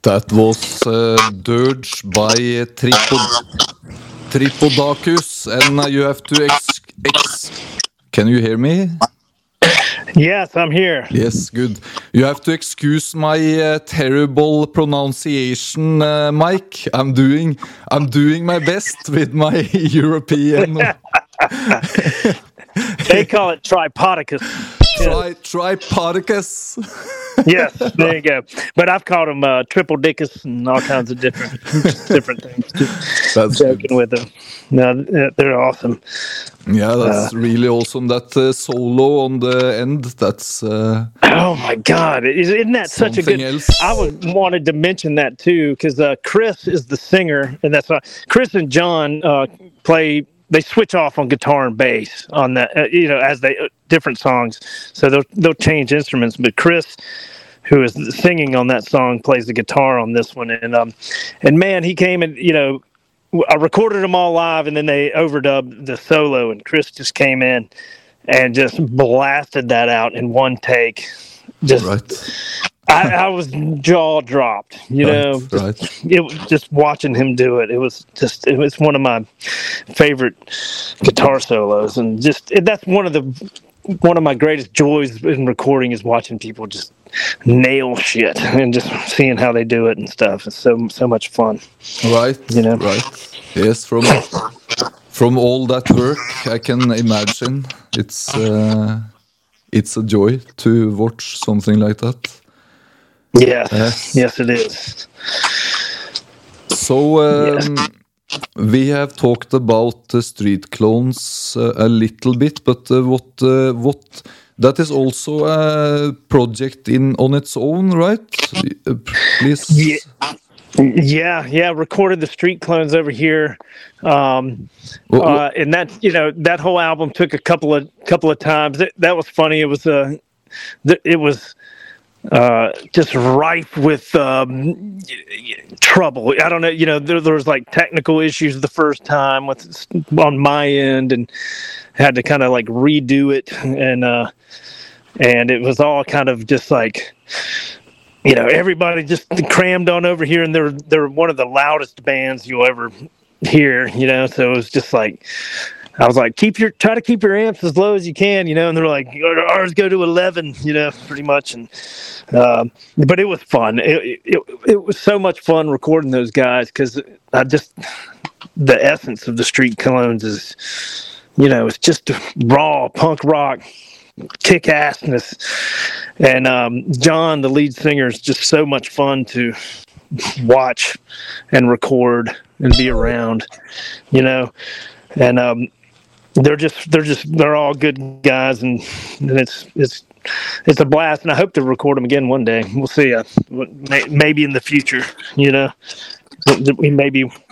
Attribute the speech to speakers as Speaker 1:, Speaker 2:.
Speaker 1: That was Dirge by Tripodacus, and you have to Can you hear me?
Speaker 2: Yes, I'm here.
Speaker 1: Yes, good. You have to excuse my terrible pronunciation, Mike. I'm doing my best with my European.
Speaker 2: They call it Tripodicus.
Speaker 1: Tripodicus.
Speaker 2: Yes, there you go. But I've called them Triple Dickus and all kinds of different things. Just
Speaker 1: That's
Speaker 2: joking
Speaker 1: good.
Speaker 2: with them. No, they're awesome.
Speaker 1: Yeah, that's really awesome. That solo on the end, that's...
Speaker 2: Oh, my God. Isn't that such a good...
Speaker 1: else.
Speaker 2: I wanted to mention that, too, because Chris is the singer, and that's why Chris and John play... They switch off on guitar and bass on that, as they different songs. So they'll change instruments. But Chris, who is singing on that song, plays the guitar on this one. And man, he came and I recorded them all live, and then they overdubbed the solo. And Chris just came in and just blasted that out in one take. Just.
Speaker 1: Right.
Speaker 2: I was jaw dropped,
Speaker 1: Right.
Speaker 2: It was just watching him do it. It was one of my favorite guitar solos, and that's one of my greatest joys in recording is watching people just nail shit and just seeing how they do it and stuff. It's so much fun.
Speaker 1: Right. Right. Yes, from all that work, I can imagine it's a joy to watch something like that.
Speaker 2: Yes, it is.
Speaker 1: So we have talked about the Street Clones a little bit, but what that is also a project on its own, right? Please.
Speaker 2: Yeah. Recorded the Street Clones over here, and that that whole album took a couple of times. That was funny. It was. Just rife with trouble. I don't know. There was like technical issues the first time on my end, and had to kind of like redo it, and it was all kind of just like, everybody just crammed on over here, and they're one of the loudest bands you'll ever hear. So it was just like. I was like, try to keep your amps as low as you can, and they're like, ours go to 11, pretty much. And, but it was fun. It was so much fun recording those guys. Cause the essence of the Street Clones is, it's just raw punk rock, kick assness. And, John, the lead singer, is just so much fun to watch and record and be around, and, they're all good guys, and it's a blast, and I hope to record them again one day. We'll see. Maybe in the future, we maybe